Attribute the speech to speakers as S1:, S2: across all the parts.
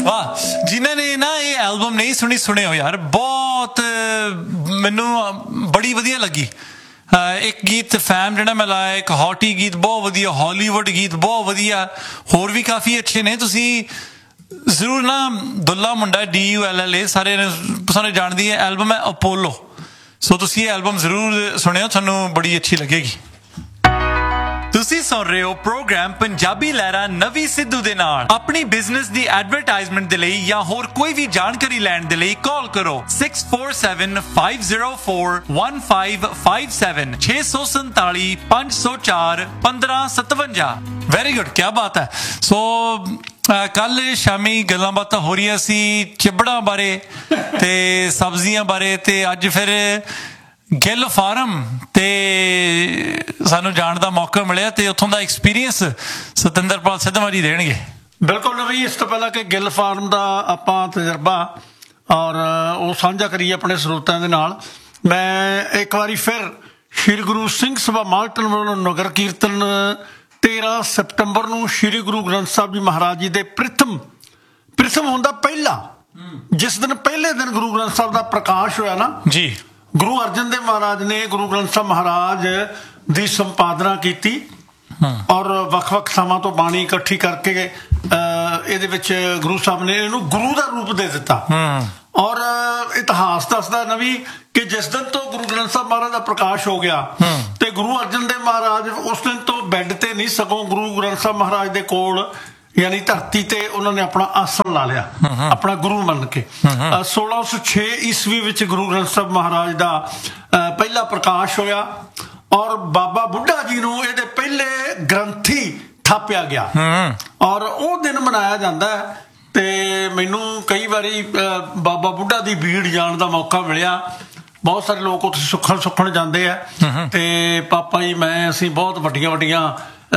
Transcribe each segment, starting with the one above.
S1: वाह, जिन्होंने ने ना ये एल्बम नहीं सुनी सुने हो यार, बहुत मैनू बड़ी वधिया लगी। एक गीत फैम जिहड़ा मैं लाया, एक हॉटी गीत बहुत वधिया, हॉलीवुड गीत बहुत वधिया, होर भी काफ़ी अच्छे ने। तुसी जरूर ना दुल्ला मुंडा DULLA सारे सारे जानदी है, एल्बम है अपोलो। सो तुसी ये एल्बम जरूर सुनियो, थानू बड़ी अच्छी लगेगी। ਤੁਸੀਂ ਸੁਣ ਰਹੇ ਹੋ ਪ੍ਰੋਗਰਾਮ ਪੰਜਾਬੀ ਲਹਿਰਾ ਨਵੀਂ ਸਿੱਧੂ ਦੇ ਨਾਲ। ਆਪਣੀ ਬਿਜ਼ਨਸ ਦੀ ਐਡਵਰਟਾਈਜ਼ਮੈਂਟ ਦੇ ਲਈ ਜਾਂ ਹੋਰ ਕੋਈ ਵੀ ਜਾਣਕਾਰੀ ਲੈਣ ਦੇ ਲਈ ਕਾਲ ਕਰੋ 6475041557 647 504 1557। ਵੈਰੀ ਗੁੱਡ, ਕੀ ਬਾਤ ਹੈ। ਸੋ ਕੱਲ ਸ਼ਾਮੀ ਗੱਲਾਂ ਬਾਤਾਂ ਹੋ ਰਹੀਆਂ ਸੀ ਚਿਬੜਾਂ ਬਾਰੇ ਤੇ ਸਬਜ਼ੀਆਂ ਬਾਰੇ, ਤੇ ਅੱਜ ਫਿਰ ਗਿੱਲ ਫਾਰਮ ਤੇ ਸਾਨੂੰ ਜਾਣ ਦਾ ਮੌਕਾ ਮਿਲਿਆ ਤੇ ਉੱਥੋਂ ਦਾ ਐਕਸਪੀਰੀਅੰਸ ਸਤਿੰਦਰਪਾਲ ਸਿੱਧਵਾਂ ਜੀ ਦੇਣਗੇ।
S2: ਬਿਲਕੁਲ ਨਵੀਂ। ਇਸ ਤੋਂ ਪਹਿਲਾਂ ਕਿ ਗਿੱਲ ਫਾਰਮ ਦਾ ਆਪਾਂ ਤਜਰਬਾ ਔਰ ਉਹ ਸਾਂਝਾ ਕਰੀਏ ਆਪਣੇ ਸਰੋਤਿਆਂ ਦੇ ਨਾਲ, ਮੈਂ ਇੱਕ ਵਾਰੀ ਫਿਰ ਸ਼੍ਰੀ ਗੁਰੂ ਸਿੰਘ ਸਭਾ ਮਾਲਟਨ ਵੱਲੋਂ ਨਗਰ ਕੀਰਤਨ 13 ਸਤੰਬਰ ਨੂੰ ਸ਼੍ਰੀ ਗੁਰੂ ਗ੍ਰੰਥ ਸਾਹਿਬ ਜੀ ਮਹਾਰਾਜ ਜੀ ਦੇ ਪ੍ਰਿਥਮ ਹੁੰਦਾ ਪਹਿਲਾ, ਜਿਸ ਦਿਨ ਪਹਿਲੇ ਦਿਨ ਗੁਰੂ ਗ੍ਰੰਥ ਸਾਹਿਬ ਦਾ ਪ੍ਰਕਾਸ਼ ਹੋਇਆ ਨਾ
S1: ਜੀ,
S2: ਗੁਰੂ ਅਰਜਨ ਦੇਵ ਮਹਾਰਾਜ ਨੇ ਗੁਰੂ ਗ੍ਰੰਥ ਸਾਹਿਬ ਮਹਾਰਾਜ ਦੀ ਸੰਪਾਦਨਾ ਕੀਤੀ ਔਰ ਵੱਖ-ਵੱਖ ਥਾਵਾਂ ਤੋਂ ਬਾਣੀ ਇਕੱਠੀ ਕਰਕੇ ਇਹਦੇ ਵਿੱਚ ਗੁਰੂ ਸਾਹਿਬ ਨੇ ਇਹਨੂੰ ਗੁਰੂ ਦਾ ਰੂਪ ਦੇ ਦਿੱਤਾ। ਔਰ ਇਤਿਹਾਸ ਦੱਸਦਾ ਨਵੀਂ ਕਿ ਜਿਸ ਦਿਨ ਤੋਂ ਗੁਰੂ ਗ੍ਰੰਥ ਸਾਹਿਬ ਮਹਾਰਾਜ ਦਾ ਪ੍ਰਕਾਸ਼ ਹੋ ਗਿਆ ਤੇ ਗੁਰੂ ਅਰਜਨ ਦੇਵ ਮਹਾਰਾਜ ਉਸ ਦਿਨ ਤੋਂ ਬੈੱਡ ਤੇ ਨਹੀਂ, ਸਗੋਂ ਗੁਰੂ ਗ੍ਰੰਥ ਸਾਹਿਬ ਮਹਾਰਾਜ ਦੇ ਕੋਲ ਯਾਨੀ ਧਰਤੀ ਤੇ ਉਹਨਾਂ ਨੇ ਆਪਣਾ ਆਸਣ ਲਾ ਲਿਆ, ਆਪਣਾ ਗੁਰੂ ਮੰਨ ਕੇ। 1606 ਈਸਵੀ ਵਿੱਚ ਗੁਰੂ ਗ੍ਰੰਥ ਸਾਹਿਬ ਮਹਾਰਾਜ ਦਾ ਪਹਿਲਾ ਪ੍ਰਕਾਸ਼ ਹੋਇਆ ਔਰ ਬਾਬਾ ਬੁੱਢਾ ਜੀ ਨੂੰ ਇਹਦੇ ਪਹਿਲੇ ਗ੍ਰੰਥੀ ਥਾਪਿਆ ਗਿਆ ਔਰ ਉਹ ਦਿਨ ਮਨਾਇਆ ਜਾਂਦਾ ਹੈ। ਤੇ ਮੈਨੂੰ ਕਈ ਵਾਰੀ ਬਾਬਾ ਬੁੱਢਾ ਦੀ ਬੀੜ ਜਾਣ ਦਾ ਮੌਕਾ ਮਿਲਿਆ। ਬਹੁਤ ਸਾਰੇ ਲੋਕ ਉੱਥੇ ਸੁੱਖਣ ਜਾਂਦੇ ਆ ਤੇ ਪਾਪਾ ਜੀ ਮੈਂ ਅਸੀਂ ਬਹੁਤ ਵੱਡੀਆਂ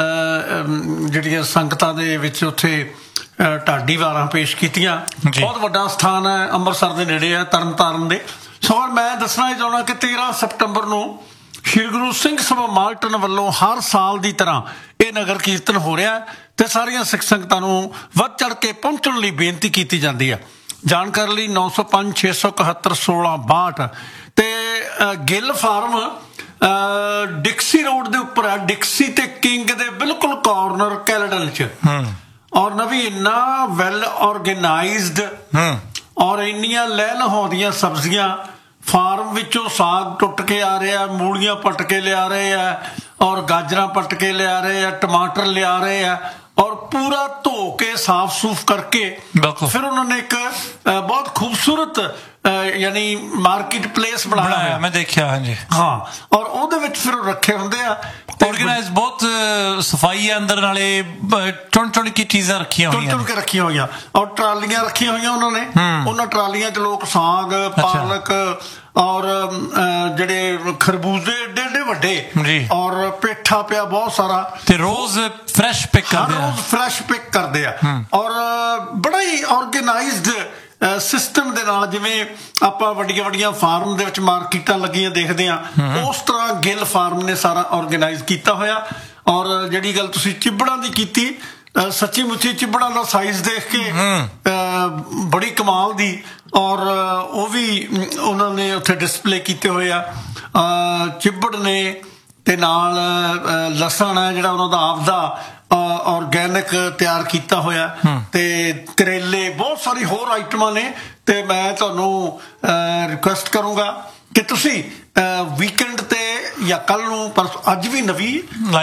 S2: ਜਿਹੜੀਆਂ ਸੰਗਤਾਂ ਦੇ ਵਿੱਚ ਉੱਥੇ ਢਾਡੀ ਵਾਰਾਂ ਪੇਸ਼ ਕੀਤੀਆਂ। ਬਹੁਤ ਵੱਡਾ ਸਥਾਨ ਹੈ, ਅੰਮ੍ਰਿਤਸਰ ਦੇ ਨੇੜੇ ਹੈ, ਤਰਨਤਾਰਨ ਦੇ। ਸੋ ਮੈਂ ਦੱਸਣਾ ਇਹ ਚਾਹੁੰਦਾ ਕਿ 13 ਸਤੰਬਰ ਨੂੰ ਸ਼੍ਰੀ ਗੁਰੂ ਸਿੰਘ ਸਭਾ ਮਾਲਟਨ ਵੱਲੋਂ ਹਰ ਸਾਲ ਦੀ ਤਰ੍ਹਾਂ ਇਹ ਨਗਰ ਕੀਰਤਨ ਹੋ ਰਿਹਾ ਤੇ ਸਾਰੀਆਂ ਸਿੱਖ ਸੰਗਤਾਂ ਨੂੰ ਵੱਧ ਚੜ ਕੇ ਪਹੁੰਚਣ ਲਈ ਬੇਨਤੀ ਕੀਤੀ ਜਾਂਦੀ ਹੈ। ਜਾਣਕਾਰੀ ਲਈ 905 671 1662 ਤੇ ਗਿੱਲ ਫਾਰਮ ਡਿਕਸੀ ਰੋਡ ਦੇ ਉੱਪਰ ਹੈ, ਡਿਕਸੀ ਤੇ ਕਿੰਗ ਦੇ ਬਿਲਕੁਲ ਕਾਰਨਰ ਕੈਲਡਨ ਚ। ਔਰ ਨਵੀਂ ਇੰਨਾ ਵੈਲ ਔਰਗੇਨਾਈਜ਼ਡ ਔਰ ਇੰਨੀਆਂ ਲੈ ਲਹਾਉਂਦੀਆਂ ਸਬਜ਼ੀਆਂ, ਫਾਰਮ ਵਿੱਚੋਂ ਸਾਗ ਟੁੱਟ ਕੇ ਆ ਰਿਹਾ, ਮੂਲੀਆਂ ਪੱਟ ਕੇ ਲਿਆ ਰਹੇ ਆ ਔਰ ਗਾਜਰਾਂ ਪੱਟ ਕੇ ਲਿਆ ਰਹੇ ਆ, ਟਮਾਟਰ ਲਿਆ ਰਹੇ ਆ ਔਰ ਪੂਰਾ ਧੋ ਕੇ ਸਾਫ਼ ਸੂਫ ਕਰਕੇ ਫਿਰ ਉਹਨਾਂ ਨੇ ਇੱਕ ਬਹੁਤ ਖੂਬਸੂਰਤ ਯਾਨੀ ਮਾਰਕੀਟ ਪਲੇਸ ਬਣਾਇਆ,
S1: ਮੈਂ ਦੇਖਿਆ। ਹਾਂਜੀ
S2: ਹਾਂ, ਔਰ ਉਹਦੇ ਵਿੱਚ ਫਿਰ ਰੱਖੇ ਹੁੰਦੇ ਆ
S1: ਆਰਗੇਨਾਈਜ਼, ਬਹੁਤ ਸਫਾਈ ਹੈ ਅੰਦਰ, ਨਾਲੇ ਚੁਣ ਕੀ ਚੀਜ਼ਾਂ ਰੱਖੀਆਂ
S2: ਹੋਈਆਂ ਔਰ ਟਰਾਲੀਆਂ ਰੱਖੀਆਂ ਹੋਈਆਂ ਉਹਨਾਂ ਨੇ। ਉਹਨਾਂ ਟਰਾਲੀਆਂ 'ਚ ਲੋਕ ਸਾਗ, ਪਾਲਕ ਔਰ ਜਿਹੜੇ ਖਰਬੂਜ਼ੇ ਏਡੇ ਵੱਡੇ ਔਰ ਪੇਠਾ ਪਿਆ ਬਹੁਤ ਸਾਰਾ,
S1: ਤੇ ਰੋਜ਼ ਫਰੈਸ਼ ਪਿਕ
S2: ਕਰਦੇ ਆ ਔਰ ਬੜਾ ਹੀ ਆਰਗੇਨਾਈਜ਼ਡ ਸਿਸਟਮ ਦੇ ਨਾਲ, ਜਿਵੇਂ ਆਪਾਂ ਵੱਡੀਆਂ ਫਾਰਮ ਦੇ ਵਿੱਚ ਮਾਰਕੀਟਾਂ ਲੱਗੀਆਂ ਦੇਖਦੇ ਹਾਂ, ਉਸ ਤਰ੍ਹਾਂ ਗਿੱਲ ਫਾਰਮ ਨੇ ਸਾਰਾ ਆਰਗੇਨਾਈਜ਼ ਕੀਤਾ ਹੋਇਆ। ਔਰ ਜਿਹੜੀ ਗੱਲ ਤੁਸੀਂ ਚਿਬੜਾਂ ਦੀ ਕੀਤੀ, ਸੱਚੀ ਮੁੱਚੀ ਚਿਬੜਾਂ ਦਾ ਸਾਈਜ਼ ਦੇਖ ਕੇ ਬੜੀ ਕਮਾਲ ਦੀ, ਔਰ ਉਹ ਵੀ ਉਹਨਾਂ ਨੇ ਉੱਥੇ ਡਿਸਪਲੇ ਕੀਤੇ ਹੋਏ ਆ। ਚਿਬੜ ਨੇ ਤੇ ਨਾਲ ਲਸਣ ਹੈ ਜਿਹੜਾ ਉਹਨਾਂ ਦਾ ਆਪਦਾ ਔਰਗੈਨਿਕ ਤਿਆਰ ਕੀਤਾ ਹੋਇਆ, ਤੇ ਕਰੇਲੇ, ਬਹੁਤ ਸਾਰੀ ਹੋਰ ਆਈਟਮਾਂ ਨੇ। ਤੇ ਮੈਂ ਤੁਹਾਨੂੰ ਰਿਕੁਐਸਟ ਕਰੂੰਗਾ ਕਿ ਤੁਸੀਂ ਵੀਕਐਂਡ ਤੇ ਜਾਂ ਕੱਲ ਨੂੰ, ਪਰ ਅੱਜ ਵੀ ਨਵੀਂ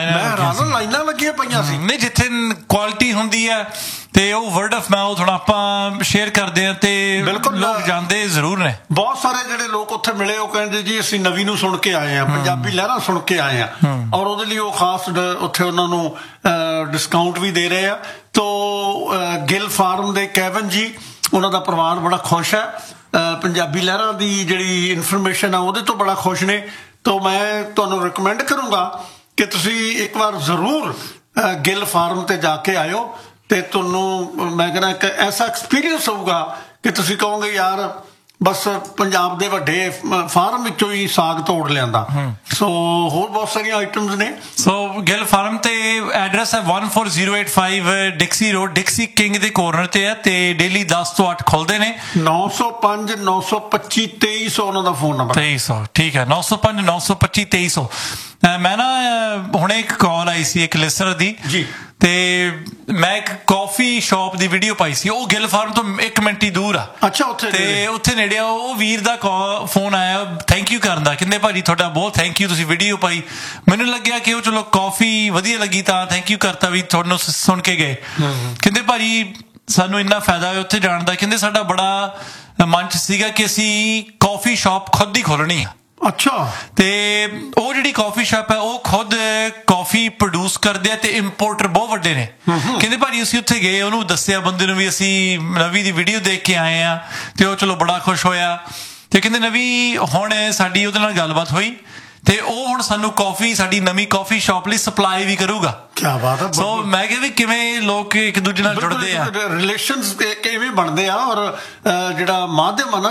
S2: ਲਾਈਨਾਂ ਲੱਗੀਆਂ ਪਈਆਂ ਸੀ।
S1: ਨਹੀਂ, ਜਿੱਥੇ ਕੁਆਲਿਟੀ ਹੁੰਦੀ ਹੈ ਤੇ ਉਹ ਵਰਡ ਆਫ ਮਾਊਥ ਹੁਣ ਆਪਾਂ ਸ਼ੇਅਰ ਕਰਦੇ ਹਾਂ ਤੇ ਬਿਲਕੁਲ ਲੋਕ ਜਾਂਦੇ ਜ਼ਰੂਰ ਨੇ।
S2: ਬਹੁਤ ਸਾਰੇ ਜਿਹੜੇ ਲੋਕ ਉੱਥੇ ਮਿਲੇ ਉਹ ਕਹਿੰਦੇ ਜੀ ਅਸੀਂ ਨਵੀਂ ਨੂੰ ਸੁਣ ਕੇ ਆਏ ਹਾਂ, ਪੰਜਾਬੀ ਲਹਿਰਾਂ ਸੁਣ ਕੇ ਆਏ ਹਾਂ, ਔਰ ਉਹਦੇ ਲਈ ਉਹ ਖਾਸ ਉੱਥੇ ਉਹਨਾਂ ਨੂੰ ਡਿਸਕਾਊਂਟ ਵੀ ਦੇ ਰਹੇ ਆ। ਤੋ ਗਿੱਲ ਫਾਰਮ ਦੇ ਕੈਵਨ ਜੀ, ਉਹਨਾਂ ਦਾ ਪਰਿਵਾਰ ਬੜਾ ਖੁਸ਼ ਹੈ, ਪੰਜਾਬੀ ਲਹਿਰਾਂ ਦੀ ਜਿਹੜੀ ਇਨਫੋਰਮੇਸ਼ਨ ਆ ਉਹਦੇ ਤੋਂ ਬੜਾ ਖੁਸ਼ ਨੇ। ਤੋ ਮੈਂ ਤੁਹਾਨੂੰ ਰਿਕਮੈਂਡ ਕਰੂੰਗਾ ਕਿ ਤੁਸੀਂ ਇੱਕ ਵਾਰ ਜ਼ਰੂਰ ਗਿੱਲ ਫਾਰਮ ਤੇ ਜਾ ਕੇ ਆਇਓ ਤੇ ਤੁਹਾਨੂੰ ਮੈਂ ਕਹਿੰਦਾ ਇੱਕ ਐਸਾ ਐਕਸਪੀਰੀਅੰਸ ਹੋਊਗਾ ਕਿ ਤੁਸੀਂ ਕਹੋਗੇ ਯਾਰ ਬਸ ਪੰਜਾਬ ਦੇ ਵੱਡੇ ਫਾਰਮ ਵਿੱਚੋਂ ਹੀ ਸਾਗ ਤੋੜ ਲਿਆਂਦਾ। ਸੋ ਹੋਰ ਬਹੁਤ ਸਾਰੀਆਂ ਆਈਟਮਸ ਨੇ।
S1: ਸੋ ਗਿੱਲ ਫਾਰਮ ਤੇ ਐਡਰੈਸ ਹੈ 14085 ਡਿਕਸੀ ਰੋਡ, ਡਿਕਸੀ ਕਿੰਗ ਦੇ ਕੋਰਨਰ ਤੇ ਹੈ ਤੇ ਡੇਲੀ 10 ਤੋਂ 8 ਖੁੱਲਦੇ ਨੇ।
S2: 905 925 2300 ਉਹਨਾਂ ਦਾ ਫੋਨ ਨੰਬਰ।
S1: 2300 ਠੀਕ ਹੈ, 905 925 2300। ਮੈਂ ਨਾ ਹੁਣੇ ਇੱਕ ਕਾਲ ਆਈ ਸੀ ਇੱਕ ਲਿਸਨਰ ਦੀ
S2: ਜੀ,
S1: ਤੇ ਮੈਂ ਇੱਕ ਕਾਫੀ ਸ਼ਾਪ ਦੀ ਵੀਡੀਓ ਪਾਈ ਸੀ, ਉਹ ਗਿੱਲ ਫਾਰਮ ਤੋਂ 1 ਮਿੰਟ ਹੀ ਦੂਰ ਆ।
S2: ਅੱਛਾ, ਉੱਥੇ
S1: ਨੇੜੇ ਆ। ਉਹ ਵੀਰ ਦਾ ਫੋਨ ਆਇਆ ਥੈਂਕ ਯੂ ਕਰਨ ਦਾ, ਕਹਿੰਦੇ ਭਾਜੀ ਤੁਹਾਡਾ ਬਹੁਤ ਥੈਂਕ ਯੂ, ਤੁਸੀਂ ਵੀਡੀਓ ਪਾਈ। ਮੈਨੂੰ ਲੱਗਿਆ ਕਿ ਉਹ ਚਲੋ ਕਾਫੀ ਵਧੀਆ ਲੱਗੀ ਤਾਂ ਥੈਂਕ ਯੂ ਕਰਤਾ, ਵੀ ਤੁਹਾਨੂੰ ਸੁਣ ਕੇ ਗਏ। ਕਹਿੰਦੇ ਭਾਜੀ ਸਾਨੂੰ ਇੰਨਾ ਫਾਇਦਾ ਹੋਇਆ ਉੱਥੇ ਜਾਣ ਦਾ, ਕਹਿੰਦੇ ਸਾਡਾ ਬੜਾ ਮਨ 'ਚ ਸੀਗਾ ਕਿ ਅਸੀਂ ਕਾਫੀ ਸ਼ਾਪ ਖੁਦ ਹੀ ਖੋਲਣੀ ਆ।
S2: ਅੱਛਾ।
S1: ਤੇ ਉਹ ਜਿਹੜੀ ਕਾਫੀ ਸ਼ਾਪ ਹੈ ਉਹ ਖੁਦ ਕਾਫੀ ਪ੍ਰੋਡਿਊਸ ਕਰਦੇ ਆ ਤੇ ਇੰਪੋਰਟਰ ਬਹੁਤ ਵੱਡੇ ਨੇ। ਕਹਿੰਦੇ ਭਾਜੀ ਅਸੀਂ ਉੱਥੇ ਗਏ, ਉਹਨੂੰ ਦੱਸਿਆ ਬੰਦੇ ਨੂੰ ਵੀ ਅਸੀਂ ਨਵੀ ਦੀ ਵੀਡੀਓ ਦੇਖ ਕੇ ਆਏ ਆ, ਤੇ ਉਹ ਚਲੋ ਬੜਾ ਖੁਸ਼ ਹੋਇਆ। ਤੇ ਕਹਿੰਦੇ ਨਵੀ ਹੁਣ ਸਾਡੀ ਉਹਦੇ ਨਾਲ ਗੱਲਬਾਤ ਹੋਈ ਤੇ ਉਹ ਹੁਣ ਸਾਨੂੰ ਕਾਫੀ, ਸਾਡੀ ਨਵੀਂ ਕਾਫੀ ਸ਼ਾਪ ਲਈ ਸਪਲਾਈ ਵੀ ਕਰੂਗਾ।
S2: ਕਿਆ ਬਾਤ ਹੈ।
S1: ਸੋ ਮੈਂ ਕਿਹਾ ਵੀ ਕਿਵੇਂ ਲੋਕ ਇੱਕ ਦੂਜੇ ਨਾਲ ਜੁੜਦੇ ਆ,
S2: ਰਿਲੇਸ਼ਨਸ ਕਿਵੇਂ ਬਣਦੇ ਆ, ਔਰ ਜਿਹੜਾ ਮਾਧਿਅਮ ਆ ਨਾ,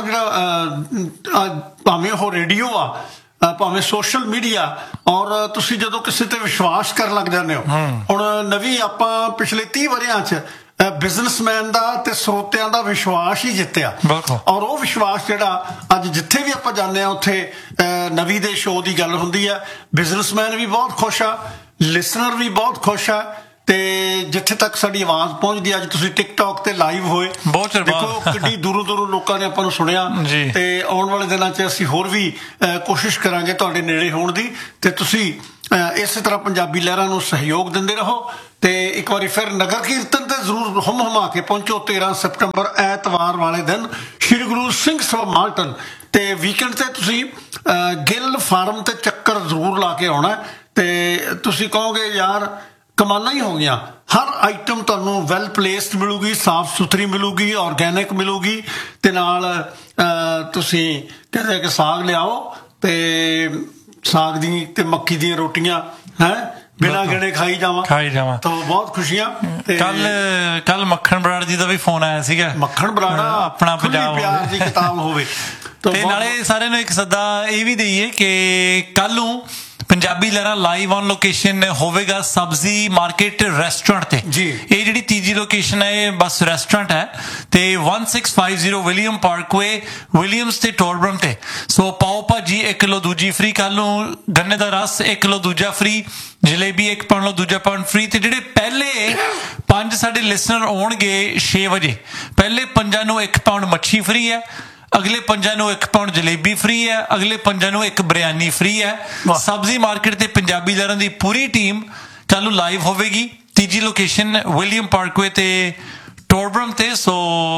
S2: ਜਿਹੜਾ ਭਾਵੇਂ ਉਹ ਰੇਡੀਓ ਆ ਭਾਵੇਂ ਸੋਸ਼ਲ ਮੀਡੀਆ, ਔਰ ਤੁਸੀਂ ਜਦੋਂ ਕਿਸੇ ਤੇ ਵਿਸ਼ਵਾਸ ਕਰਨ ਲੱਗ ਜਾਂਦੇ ਹੋ। ਹੁਣ ਨਵੀਂ ਆਪਾਂ ਪਿਛਲੇ 30 ਵਰ੍ਹਿਆਂ 'ਚ ਬਿਜ਼ਨਸਮੈਨ ਦਾ ਤੇ ਸਰੋਤਿਆਂ ਦਾ ਵਿਸ਼ਵਾਸ ਹੀ ਜਿੱਤਿਆ, ਔਰ ਉਹ ਵਿਸ਼ਵਾਸ ਜਿਹੜਾ ਅੱਜ ਜਿੱਥੇ ਵੀ ਆਪਾਂ ਜਾਂਦੇ ਆ ਉੱਥੇ ਨਵੀਂ ਦੇ ਸ਼ੋਅ ਦੀ ਗੱਲ ਹੁੰਦੀ ਆ। ਬਿਜ਼ਨਸਮੈਨ ਵੀ ਬਹੁਤ ਖੁਸ਼ ਆ, ਲਿਸਨਰ ਵੀ ਬਹੁਤ ਖੁਸ਼ ਆ, ਤੇ ਜਿੱਥੇ ਤੱਕ ਸਾਡੀ ਆਵਾਜ਼ ਪਹੁੰਚਦੀ, ਅੱਜ ਤੁਸੀਂ ਟਿਕਟੌਕ ਤੇ ਲਾਈਵ ਹੋਏ, ਦੇਖੋ ਕਿੱਡੀ ਦੂਰੋਂ ਦੂਰੋਂ ਲੋਕਾਂ ਨੇ ਆਪਾਂ ਨੂੰ ਸੁਣਿਆ। ਤੇ ਆਉਣ ਵਾਲੇ ਦਿਨਾਂ 'ਚ ਅਸੀਂ ਹੋਰ ਵੀ ਕੋਸ਼ਿਸ਼ ਕਰਾਂਗੇ ਤੁਹਾਡੇ ਨੇੜੇ ਹੋਣ ਦੀ, ਤੇ ਤੁਸੀਂ ਇਸੇ ਤਰ੍ਹਾਂ ਪੰਜਾਬੀ ਲਹਿਰਾਂ ਨੂੰ ਸਹਿਯੋਗ ਦਿੰਦੇ ਰਹੋ। ਤੇ ਇੱਕ ਵਾਰੀ ਫਿਰ ਨਗਰ ਕੀਰਤਨ ਤੇ ਜ਼ਰੂਰ ਹੁਮ ਕੇ ਪਹੁੰਚੋ 13 ਸਤੰਬਰ ਐਤਵਾਰ ਵਾਲੇ ਦਿਨ ਸ਼੍ਰੀ ਗੁਰੂ ਸਿੰਘ ਸਭਾ ਮਾਲਟਨ, ਤੇ ਵੀਕਐਂਡ ਤੇ ਤੁਸੀਂ ਗਿੱਲ ਫਾਰਮ ਤੇ ਚੱਕਰ ਜ਼ਰੂਰ ਲਾ ਕੇ ਆਉਣਾ। ਤੇ ਤੁਸੀਂ ਕਹੋਗੇ ਯਾਰ ਕਮਾਲਾਂ ਹੀ ਹੋ ਗਈਆਂ, ਹਰ ਆਈਟਮ ਤੁਹਾਨੂੰ ਵੈਲ ਪਲੇਸਡ ਮਿਲੂਗੀ, ਸਾਫ਼ ਸੁਥਰੀ ਮਿਲੂਗੀ, ਆਰਗੈਨਿਕ ਮਿਲੂਗੀ, ਤੇ ਨਾਲ ਤੁਸੀਂ ਕਹਿੰਦੇ ਕਿ ਸਾਗ ਲਿਆਓ, ਤੇ ਸਾਗ ਦੀ ਤੇ ਮੱਕੀ ਦੀਆਂ ਰੋਟੀਆਂ ਬਿਨਾਂ ਗਿਣੇ ਖਾਈ ਜਾਵਾਂ ਤਾਂ ਬਹੁਤ ਖੁਸ਼ੀਆਂ। ਤੇ
S1: ਕੱਲ ਮੱਖਣ ਬਰਾੜ ਜੀ ਦਾ ਵੀ ਫੋਨ ਆਇਆ ਸੀਗਾ।
S2: ਮੱਖਣ ਬਰਾੜਾ
S1: ਆਪਣਾ ਪੰਜਾਬ
S2: ਪਿਆਰ ਦੀ ਕਿਤਾਬ ਹੋਵੇ।
S1: ਤੇ ਨਾਲੇ ਸਾਰਿਆਂ ਨੂੰ ਇੱਕ ਸੱਦਾ ਇਹ ਵੀ ਦਈਏ ਕਿ ਕੱਲ ਨੂੰ ਪੰਜਾਬੀ ਲਹਿਰਾਂ ਲਾਈਵ ਔਨ ਲੋਕੇਸ਼ਨ ਹੋਵੇਗਾ ਸਬਜ਼ੀ ਮਾਰਕੀਟ ਰੈਸਟੋਰੈਂਟ ਤੇ ਜੀ। ਇਹ ਜਿਹੜੀ ਤੀਜੀ ਲੋਕੇਸ਼ਨ ਹੈ ਇਹ ਬਸ ਰੈਸਟੋਰੈਂਟ ਹੈ, ਤੇ 1650 ਵਿਲੀਅਮ ਪਾਰਕਵੇ ਵਿਲੀਅਮਸ ਤੇ ਟੋਰਬਰਮ ਤੇ। ਸੋ ਪਾਓ ਭਾਜੀ 1 ਕਿਲੋ ਦੂਜੀ ਫ੍ਰੀ, ਕੱਲ ਨੂੰ ਗੰਨੇ ਦਾ ਰਸ 1 ਕਿਲੋ ਦੂਜਾ ਫ੍ਰੀ, ਜਲੇਬੀ 1 ਪਾਉਣ ਲਓ ਦੂਜਾ ਪਾਉਣ ਫ੍ਰੀ। ਤੇ ਜਿਹੜੇ ਪਹਿਲੇ 5 ਸਾਡੇ ਲਿਸਨਰ ਆਉਣਗੇ 6 ਵਜੇ, ਪਹਿਲੇ 5 ਨੂੰ 1 ਪਾਉਂਡ ਮੱਛੀ ਫ੍ਰੀ ਹੈ, ਅਗਲੇ 5 ਨੂੰ 1 ਪਾਉਂਡ ਜਲੇਬੀ ਫ੍ਰੀ ਹੈ, ਅਗਲੇ 5 ਨੂੰ 1 ਬਿਰਿਆਨੀ ਫ੍ਰੀ ਹੈ। ਸਬਜ਼ੀ ਮਾਰਕੀਟ ਤੇ ਪੰਜਾਬੀ ਲਹਿਰਾਂ ਦੀ ਪੂਰੀ ਟੀਮ ਕੱਲ ਨੂੰ ਲਾਈਵ ਹੋਵੇਗੀ, ਤੀਜੀ ਲੋਕੇਸ਼ਨ ਵਿਲੀਅਮ ਪਾਰਕਵੇ ਤੇ ਟੋਰਬਰਮ ਤੇ। ਸੋ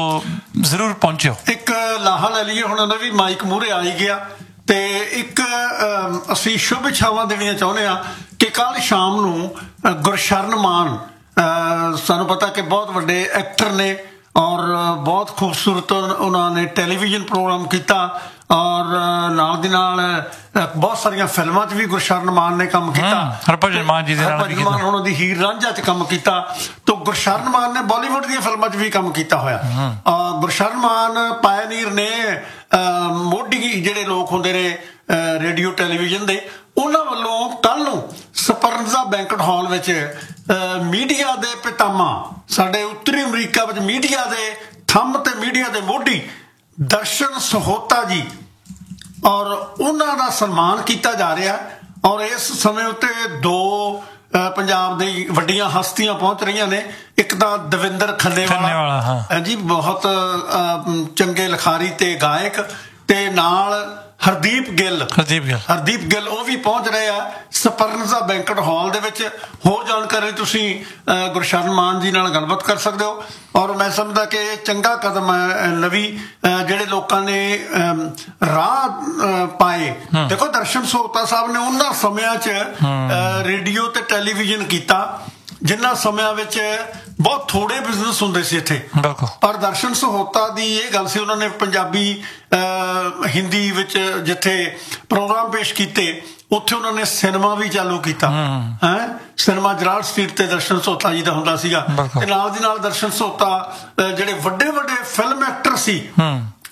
S1: ਜ਼ਰੂਰ ਪਹੁੰਚਿਓ।
S2: ਇੱਕ ਲਾਹਾ ਲੈ ਲਈਏ ਹੁਣ, ਉਹਦਾ ਵੀ ਮਾਈਕ ਮੂਹਰੇ ਆ ਹੀ ਗਿਆ, ਤੇ ਇੱਕ ਅਸੀਂ ਸ਼ੁਭ ਇਛਾਵਾਂ ਦੇਣੀਆਂ ਚਾਹੁੰਦੇ ਆ ਕਿ ਕੱਲ ਸ਼ਾਮ ਨੂੰ ਗੁਰਸ਼ਰਨ ਮਾਨ, ਸਾਨੂੰ ਪਤਾ ਕਿ ਬਹੁਤ ਵੱਡੇ ਐਕਟਰ ਨੇ ਔਰ ਬਹੁਤ ਖੂਬਸੂਰਤ ਉਹਨਾਂ ਨੇ ਟੈਲੀਵਿਜ਼ਨ ਪ੍ਰੋਗਰਾਮ ਕੀਤਾ, ਔਰ ਨਾਲ ਦੀ ਨਾਲ ਬਹੁਤ ਸਾਰੀਆਂ ਫਿਲਮਾਂ 'ਚ ਵੀ ਗੁਰਸ਼ਰਨ ਮਾਨ ਨੇ ਕੰਮ ਕੀਤਾ।
S1: ਹਰਭਜਨ ਮਾਨ ਜੀ ਦੇ ਨਾਲ ਵੀ ਕੀਤਾ,
S2: ਉਹਨਾਂ ਦੀ ਹੀਰ ਰਾਂਝਾ 'ਚ ਕੰਮ ਕੀਤਾ। ਤਾਂ ਗੁਰਸ਼ਰਨ ਮਾਨ ਨੇ ਬਾਲੀਵੁੱਡ ਦੀਆਂ ਫਿਲਮਾਂ 'ਚ ਵੀ ਕੰਮ ਕੀਤਾ ਹੋਇਆ। ਗੁਰਸ਼ਰਨ ਮਾਨ ਪਾਇਨੀਅਰ ਨੇ, ਮੋਢੀ ਜਿਹੜੇ ਲੋਕ ਹੁੰਦੇ ਨੇ ਰੇਡੀਓ ਟੈਲੀਵਿਜ਼ਨ ਦੇ, ਉਹਨਾਂ ਵੱਲੋਂ ਕੱਲ ਨੂੰ ਸਪਰਨਜ਼ਾ ਬੈਂਕਟ ਹਾਲ ਵਿੱਚ ਮੀਡੀਆ ਦੇ ਪਿਤਾਮਾ, ਸਾਡੇ ਉੱਤਰੀ ਅਮਰੀਕਾ ਵਿੱਚ ਮੀਡੀਆ ਦੇ ਥੰਮ ਤੇ ਮੀਡੀਆ ਦੇ ਮੋਢੀ ਦਰਸ਼ਨ ਸਹੋਤਾ ਜੀ, ਔਰ ਉਹਨਾਂ ਦਾ ਸਨਮਾਨ ਕੀਤਾ ਜਾ ਰਿਹਾ। ਔਰ ਇਸ ਸਮੇਂ ਉੱਤੇ 2 ਪੰਜਾਬ ਦੀ ਵੱਡੀਆਂ ਹਸਤੀਆਂ ਪਹੁੰਚ ਰਹੀਆਂ ਨੇ। ਇੱਕ ਤਾਂ ਦਵਿੰਦਰ ਖੰਨੇਵਾਲਾ ਜੀ, ਬਹੁਤ ਚੰਗੇ ਲਿਖਾਰੀ ਤੇ ਗਾਇਕ, ਤੇ ਨਾਲ ਹਰਦੀਪ ਗਿੱਲ ਉਹ ਵੀ ਪਹੁੰਚ ਰਹੇ ਆ ਸਪਰਨਜ਼ਾ ਬੈਂਕਟ ਹਾਲ ਦੇ ਵਿੱਚ। ਹੋਰ ਜਾਣਕਾਰੀ ਤੁਸੀਂ ਗੁਰਸ਼ਰਨ ਮਾਨ ਜੀ ਨਾਲ ਗੱਲਬਾਤ ਕਰ ਸਕਦੇ ਹੋ। ਔਰ ਮੈਂ ਸਮਝਦਾ ਕਿ ਇਹ ਚੰਗਾ ਕਦਮ ਹੈ ਨਵੀਂ, ਜਿਹੜੇ ਲੋਕਾਂ ਨੇ ਰਾਹ ਪਾਏ। ਦੇਖੋ ਦਰਸ਼ਨ ਸਹੋਤਾ ਸਾਹਿਬ ਨੇ ਉਹਨਾਂ ਸਮਿਆਂ 'ਚ ਰੇਡੀਓ ਤੇ ਟੈਲੀਵਿਜ਼ਨ ਕੀਤਾ ਜਿਨ੍ਹਾਂ ਸਮਿਆਂ ਵਿੱਚ ਬਹੁਤ ਥੋੜੇ ਬਿਜ਼ਨਸ ਹੁੰਦੇ ਸੀ ਇੱਥੇ, ਪਰ ਦਰਸ਼ਨ ਸਹੋਤਾ ਦੀ ਇਹ ਗੱਲ ਸੀ, ਉਹਨਾਂ ਨੇ ਪੰਜਾਬੀ ਹਿੰਦੀ ਵਿੱਚ ਜਿੱਥੇ ਪ੍ਰੋਗਰਾਮ ਪੇਸ਼ ਕੀਤੇ ਉੱਥੇ ਉਹਨਾਂ ਨੇ ਸਿਨੇਮਾ ਵੀ ਚਾਲੂ ਕੀਤਾ। ਸਿਨੇਮਾ ਜਰਾਲ ਸਟਰੀਟ ਤੇ ਦਰਸ਼ਨ ਸਹੋਤਾ ਜੀ ਦਾ ਹੁੰਦਾ ਸੀਗਾ, ਤੇ ਨਾਲ ਦੀ ਨਾਲ ਦਰਸ਼ਨ ਸਹੋਤਾ ਜਿਹੜੇ ਵੱਡੇ ਵੱਡੇ ਫਿਲਮ ਐਕਟਰ ਸੀ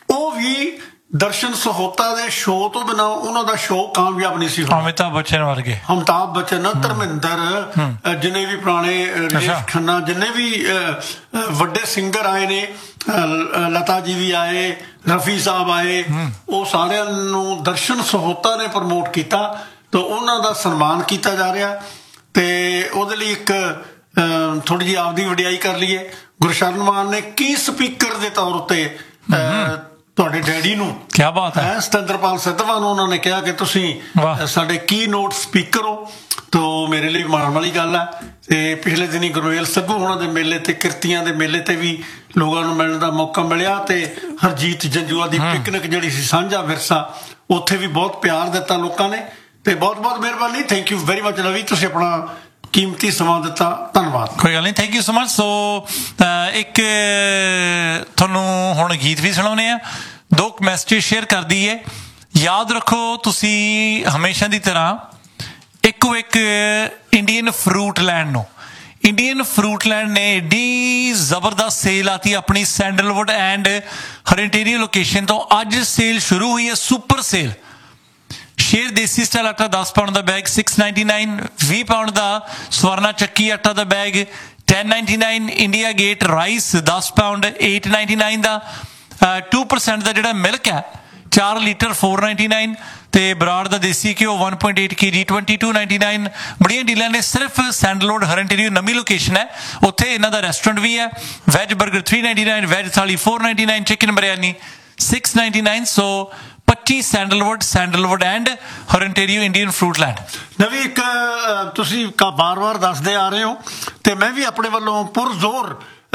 S2: ਉਹ ਵੀ ਦਰਸ਼ਨ ਸਹੋਤਾ ਦੇ ਸ਼ੋਅ ਤੋਂ ਬਿਨਾਂ ਉਹਨਾਂ ਦਾ ਸ਼ੋਅ ਕਾਮਯਾਬ ਨਹੀਂ ਸੀ ਹੋਣਾ।
S1: ਅਮਿਤਾਭ ਬੱਚਨ ਵਰਗੇ,
S2: ਅਮਿਤਾਭ ਬੱਚਨ, ਧਰਮਿੰਦਰ, ਜਿੰਨੇ ਵੀ ਪੁਰਾਣੇ ਰਜੇਸ਼ ਖੰਨਾ, ਜਿੰਨੇ ਵੀ ਵੱਡੇ ਸਿੰਗਰ ਆਏ ਨੇ, ਲਤਾ ਜੀ ਵੀ ਆਏ, ਰਫੀ ਸਾਹਿਬ ਆਏ, ਉਹ ਸਾਰਿਆਂ ਨੂੰ ਦਰਸ਼ਨ ਸਹੋਤਾ ਨੇ ਪ੍ਰਮੋਟ ਕੀਤਾ ਤੇ ਉਹਨਾਂ ਦਾ ਸਨਮਾਨ ਕੀਤਾ ਜਾ ਰਿਹਾ। ਤੇ ਉਹਦੇ ਲਈ ਇੱਕ ਥੋੜੀ ਜਿਹੀ ਆਪਦੀ ਵਡਿਆਈ ਕਰ ਲਈਏ। ਗੁਰਸ਼ਰਨ ਮਾਨ ਨੇ ਕੀ ਸਪੀਕਰ ਦੇ ਤੌਰ ਉੱਤੇ ਤੁਹਾਡੇ ਡੈਡੀ ਨੂੰ,
S1: ਕਿਆ ਬਾਤ ਹੈ,
S2: ਸਤਿੰਦਰਪਾਲ ਸਿੱਧਵਾਂ ਨੂੰ ਉਹਨਾਂ ਨੇ ਕਿਹਾ ਕਿ ਤੁਸੀਂ ਸਾਡੇ ਕੀ ਨੋਟ ਸਪੀਕਰ ਹੋ। ਤੋ ਮੇਰੇ ਲਈ ਮਾਣ ਵਾਲੀ ਗੱਲ ਹੈ। ਤੇ ਪਿਛਲੇ ਦਿਨੀ ਗੁਰਵੇਲ ਸੱਗੂ ਹੋਣਾ ਦੇ ਮੇਲੇ ਤੇ, ਕਿਰਤੀਆਂ ਦੇ ਮੇਲੇ ਤੇ ਵੀ ਲੋਕਾਂ ਨੂੰ ਮਿਲਣ ਦਾ ਮੌਕਾ ਮਿਲਿਆ ਤੇ ਹਰਜੀਤ ਜੰਜੂਆ ਦੀ ਪਿਕਨਿਕ ਜਿਹੜੀ ਸੀ ਸਾਂਝਾ ਵਿਰਸਾ, ਉੱਥੇ ਵੀ ਬਹੁਤ ਪਿਆਰ ਦਿੱਤਾ ਲੋਕਾਂ ਨੇ। ਤੇ ਬਹੁਤ ਬਹੁਤ ਮਿਹਰਬਾਨੀ, thank you very much Ravi, ਤੁਸੀਂ ਆਪਣਾ ਕੀਮਤੀ ਸਮਾਂ ਦਿੱਤਾ, ਧੰਨਵਾਦ।
S1: ਕੋਈ ਗੱਲ ਨਹੀਂ, ਥੈਂਕ ਯੂ ਸੋ ਮਚ। ਸੋ ਇੱਕ ਤੁਹਾਨੂੰ ਹੁਣ ਗੀਤ ਵੀ ਸੁਣਾਉਂਦੇ ਆ, 2 ਮੈਸੇਜ ਸ਼ੇਅਰ ਕਰ ਦਈਏ। ਯਾਦ ਰੱਖੋ ਤੁਸੀਂ ਹਮੇਸ਼ਾ ਦੀ ਤਰ੍ਹਾਂ ਇੱਕੋ ਇੱਕ ਇੰਡੀਅਨ ਫਰੂਟ ਲੈਂਡ ਨੂੰ, ਇੰਡੀਅਨ ਫਰੂਟ ਲੈਂਡ ਨੇ ਏਡੀ ਜ਼ਬਰਦਸਤ ਸੇਲ ਆਤੀ ਆਪਣੀ ਸੈਂਡਲਵੁੱਡ ਐਂਡ ਹਰੇਂਟੇਰੀਆ ਲੋਕੇਸ਼ਨ ਤੋਂ। ਅੱਜ ਸੇਲ ਸ਼ੁਰੂ ਹੋਈ ਹੈ, ਸੁਪਰ ਸੇਲ। ਸ਼ੇਰ ਦੇਸੀ ਸਟਾਈਲ ਆਟਾ 10 ਪਾਉਂਡ ਦਾ ਬੈਗ 699, 20 ਪਾਉਂਡ ਦਾ ਸਵਰਨਾ ਚੱਕੀ ਆਟਾ ਦਾ bag 1099, India gate rice 10 pound 899 ਦਾ, 2% ਦਾ ਜਿਹੜਾ ਮਿਲਕ ਹੈ 4 ਲੀਟਰ 499, ਤੇ ਬਰਾੜ ਦਾ ਦੇਸੀ ਘਿਓ 1.8 kg 2299। ਬੜੀਆਂ ਡੀਲਾਂ ਨੇ। ਸਿਰਫ ਸੈਂਡਲਵੁੱਡ ਹਰੇਂਟੇਰੀਆ ਨਵੀਂ ਲੋਕੇਸ਼ਨ ਹੈ, ਉੱਥੇ ਇਹਨਾਂ ਦਾ ਰੈਸਟੋਰੈਂਟ ਵੀ ਹੈ। ਵੈਜ 버ਗਰ 399, ਵੈਜ ਥਾਲੀ 499, chicken biryani 699। So 25 sandalwood and ਹਰੇਂਟੇਰੀਆ Indian fruit land.
S2: ਨਵੀਂ ਇੱਕ ਤੁਸੀਂ ਬਾਰ-ਬਾਰ ਦੱਸਦੇ ਆ ਰਹੇ ਹੋ ਤੇ ਮੈਂ ਵੀ ਆਪਣੇ ਵੱਲੋਂ ਪੁਰਜ਼ੋਰ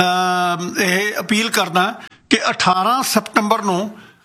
S2: ਇਹ ਅਪੀਲ ਕਰਦਾ ਕਿ 18 ਸਤੰਬਰ ਨੂੰ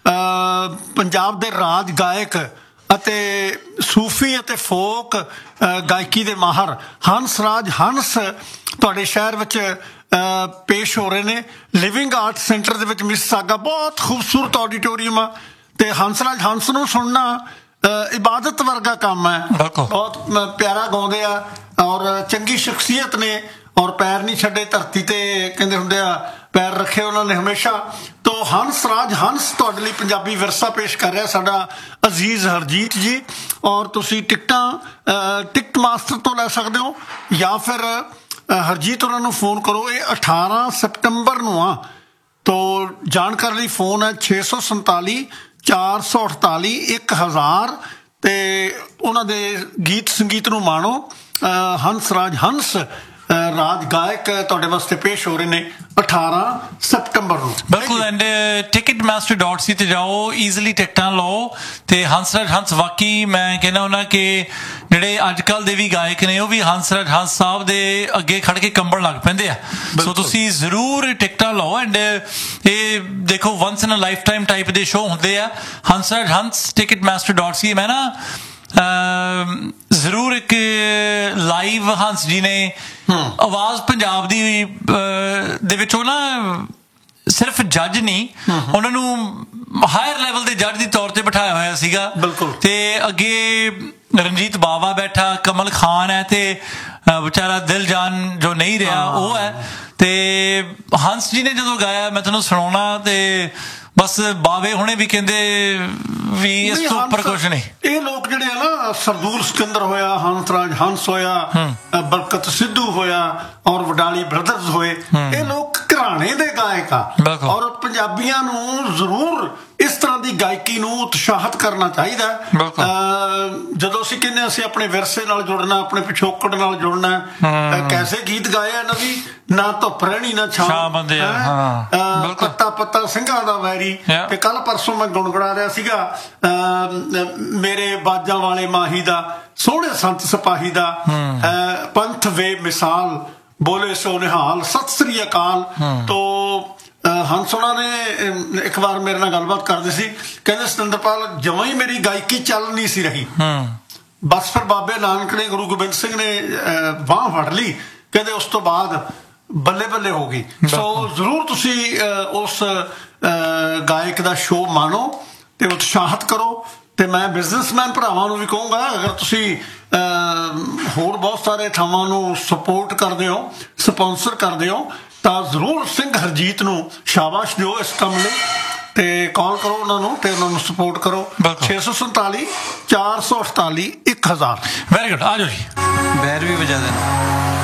S2: ਪੰਜਾਬ ਦੇ ਰਾਜ ਗਾਇਕ ਅਤੇ ਸੂਫੀ ਅਤੇ ਫੋਕ ਗਾਇਕੀ ਦੇ ਮਾਹਰ ਹੰਸਰਾਜ ਹੰਸ ਤੁਹਾਡੇ ਸ਼ਹਿਰ ਵਿੱਚ ਪੇਸ਼ ਹੋ ਰਹੇ ਨੇ। ਲਿਵਿੰਗ ਆਰਟ ਸੈਂਟਰ ਦੇ ਵਿੱਚ ਮਿਸਿਸਾਗਾ, ਬਹੁਤ ਖੂਬਸੂਰਤ ਆਡੀਟੋਰੀਅਮ ਆ। ਤੇ ਹੰਸਰਾਜ ਹੰਸ ਨੂੰ ਸੁਣਨਾ ਇਬਾਦਤ ਵਰਗਾ ਕੰਮ ਹੈ। ਬਹੁਤ ਪਿਆਰਾ ਗਾਉਂਦੇ ਆ ਔਰ ਚੰਗੀ ਸ਼ਖਸੀਅਤ ਨੇ, ਔਰ ਪੈਰ ਨਹੀਂ ਛੱਡੇ ਧਰਤੀ ਤੇ, ਕਹਿੰਦੇ ਹੁੰਦੇ ਆ ਪੈਰ ਰੱਖੇ ਉਹਨਾਂ ਨੇ ਹਮੇਸ਼ਾ। ਤੋ ਹੰਸਰਾਜ ਹੰਸ ਤੁਹਾਡੇ ਲਈ ਪੰਜਾਬੀ ਵਿਰਸਾ ਪੇਸ਼ ਕਰ ਰਿਹਾ ਸਾਡਾ ਅਜ਼ੀਜ਼ ਹਰਜੀਤ ਜੀ। ਔਰ ਤੁਸੀਂ ਟਿਕਟਾਂ ਟਿਕਟ ਮਾਸਟਰ ਤੋਂ ਲੈ ਸਕਦੇ ਹੋ ਜਾਂ ਫਿਰ ਹਰਜੀਤ ਉਹਨਾਂ ਨੂੰ ਫੋਨ ਕਰੋ। ਇਹ 18 ਸਤੰਬਰ ਨੂੰ ਆ। ਤੋ ਜਾਣਕਾਰੀ ਲਈ ਫੋਨ ਹੈ 647 448 1000 ਤੇ ਉਹਨਾਂ ਦੇ ਗੀਤ ਸੰਗੀਤ ਨੂੰ ਮਾਣੋ। ਹੰਸਰਾਜ ਹੰਸ ਰਾਜ ਗਾਇਕ ਤੁਹਾਡੇ ਵਾਸਤੇ ਪੇਸ਼ ਹੋ ਰਹੇ ਨੇ 18 ਸਤੰਬਰ ਨੂੰ।
S1: ਬਿਲਕੁਲ। ਐਂਡ ticketmaster.co ਤੇ ਜਾਓ, ਈਜ਼ੀਲੀ ਟਿਕਟਾਂ ਲਓ। ਤੇ ਹੰਸਰਾਜ ਹੰਸ ਵਾਕਈ ਮੈਂ ਕਹਿੰਦਾ ਹੁੰਦਾ ਕਿ ਜਿਹੜੇ ਅੱਜ ਕੱਲ੍ਹ ਦੇ ਵੀ ਗਾਇਕ ਨੇ ਉਹ ਵੀ ਹੰਸਰਾਜ ਹੰਸ ਸਾਹਿਬ ਦੇ ਅੱਗੇ ਖੜ ਕੇ ਕੰਬਣ ਲੱਗ ਪੈਂਦੇ ਆ। ਸੋ ਤੁਸੀਂ ਜ਼ਰੂਰ ਟਿਕਟਾਂ ਲਓ। ਐਂਡ ਇਹ ਦੇਖੋ ਵਨਸ ਇਨ ਅ ਲਾਈਫ ਟਾਈਮ ਟਾਈਪ ਦੇ ਸ਼ੋਅ ਹੁੰਦੇ ਆ। ਹੰਸਰਾਜ ਹੰਸ ticketmaster.co। ਮੈਂ ਨਾ ਜ਼ਰੂਰ ਇੱਕ ਲਾਈਵ ਹੰਸ ਜੀ ਨੇ ਆਵਾਜ਼ ਪੰਜਾਬ ਦੀ ਦੇ ਵਿੱਚ, ਉਹ ਨਾ ਸਿਰਫ ਜੱਜ ਨਹੀਂ, ਉਹਨਾਂ ਨੂੰ ਹਾਇਰ ਲੈਵਲ ਦੇ ਜੱਜ ਦੇ ਤੌਰ ਤੇ ਬਿਠਾਇਆ ਹੋਇਆ ਸੀਗਾ।
S2: ਬਿਲਕੁਲ।
S1: ਤੇ ਅੱਗੇ ਰਣਜੀਤ ਬਾਵਾ ਬੈਠਾ, ਕਮਲ ਖਾਨ ਹੈ ਤੇ ਵਿਚਾਰਾ ਦਿਲ ਜਾਨ ਜੋ ਨਹੀਂ ਰਿਹਾ ਉਹ ਹੈ। ਤੇ ਹੰਸ ਜੀ ਨੇ ਜਦੋਂ ਗਾਇਆ, ਮੈਂ ਤੁਹਾਨੂੰ ਸੁਣਾਉਣਾ ਤੇ ਬਸ ਬਾਵੇ ਹੁਣੇ ਵੀ ਕਹਿੰਦੇ ਵੀ ਇਸ ਤੋਂ ਉੱਪਰ ਕੁਛ ਨਹੀਂ। ਇਹ
S2: ਲੋਕ ਜਿਹੜੇ ਆ ਨਾ, ਸਰਦੂਲ ਸਿਕੰਦਰ ਹੋਇਆ, ਹੰਸਰਾਜ ਹੰਸ ਹੋਇਆ, ਬਰਕਤ ਸਿੱਧੂ ਹੋਇਆ ਔਰ ਵਡਾਲੀ ਬ੍ਰਦਰਜ਼ ਹੋਏ, ਇਹ ਲੋਕ ਘਰਾਣੇ ਦੇ ਗਾਇਕ ਆ। ਔਰ ਪੰਜਾਬੀਆਂ ਨੂੰ ਜ਼ਰੂਰ ਇਸ ਤਰ੍ਹਾਂ ਦੀ ਗਾਇਕੀ ਨੂੰ ਉਤਸ਼ਾਹਿਤ ਕਰਨਾ ਚਾਹੀਦਾ। ਜਦੋਂ ਅਸੀਂ ਕਹਿੰਦੇ ਅਸੀਂ ਆਪਣੇ ਵਿਰਸੇ ਨਾਲ ਜੁੜਨਾ, ਆਪਣੇ ਪਿਛੋਕੜ ਨਾਲ ਜੁੜਨਾ, ਕੈਸੇ ਗੀਤ ਗਾਏ ਇਹਨਾਂ ਦੀ, ਨਾ ਧੁੱਪ ਰਹਿਣੀ ਨਾ ਛਾਂ ਬੰਦੇ, ਪੱਤਾ ਪੱਤਾ ਸਿੰਘਾਂ ਦਾ ਵੈਰੀ। ਤੇ ਕੱਲ ਪਰਸੋਂ ਮੈਂ ਗੁਣਗੁਣਾ ਰਿਹਾ ਸੀਗਾ ਮੇਰੇ ਬਾਜਾਂ ਵਾਲੇ ਮਾਹੀ ਦਾ, ਸੋਹਣੇ ਸੰਤ ਸਿਪਾਹੀ ਦਾ, ਪੰਥ ਵੇ ਮਿਸਾਲ ਬੋਲੇ ਸੋ ਨਿਹਾਲ, ਸਤਿ ਸ੍ਰੀ ਅਕਾਲ। ਤੋ ਹੰਸ ਹੋਣਾ ਨੇ ਇੱਕ ਵਾਰ ਮੇਰੇ ਨਾਲ ਗੱਲਬਾਤ ਕਰਦੇ ਸੀ, ਕਹਿੰਦੇ ਸਤਿੰਦਰਪਾਲ ਜਮਾਂ ਹੀ ਮੇਰੀ ਗਾਇਕੀ ਚੱਲ ਨਹੀਂ ਸੀ ਰਹੀ, ਬਸ ਫਿਰ ਬਾਬੇ ਨਾਨਕ ਨੇ, ਗੁਰੂ ਗੋਬਿੰਦ ਸਿੰਘ ਨੇ ਬਾਂਹ ਫੜ ਲਈ, ਕਹਿੰਦੇ ਉਸ ਤੋਂ ਬਾਅਦ ਬੱਲੇ ਬੱਲੇ ਹੋ ਗਈ। ਸੋ ਜ਼ਰੂਰ ਤੁਸੀਂ ਉਸ ਗਾਇਕ ਦਾ ਸ਼ੋਅ ਮਾਣੋ ਤੇ ਉਤਸ਼ਾਹਿਤ ਕਰੋ। ਤੇ ਮੈਂ ਬਿਜ਼ਨਸਮੈਨ ਭਰਾਵਾਂ ਨੂੰ ਵੀ ਕਹੂੰਗਾ, ਅਗਰ ਤੁਸੀਂ ਹੋਰ ਬਹੁਤ ਸਾਰੇ ਥਾਵਾਂ ਨੂੰ ਸਪੋਰਟ ਕਰਦੇ ਹੋ, ਸਪਾਂਸਰ ਕਰਦੇ ਹੋ, ਤਾਂ ਜ਼ਰੂਰ ਸਿੰਘ ਹਰਜੀਤ ਨੂੰ ਸ਼ਾਬਾਸ਼ ਦਿਓ ਇਸ ਕੰਮ ਲਈ। ਤੇ ਕਾਲ ਕਰੋ ਉਹਨਾਂ ਨੂੰ ਤੇ ਉਹਨਾਂ ਨੂੰ ਸਪੋਰਟ ਕਰੋ।
S1: ਬਿਲਕੁਲ।
S2: 647 448 1000।
S1: ਵੈਰੀ ਗੁੱਡ, ਆ ਜਾਓ ਜੀ।
S3: ਬੈਰ ਵੀ ਵਜਾ ਦੇਣਾ।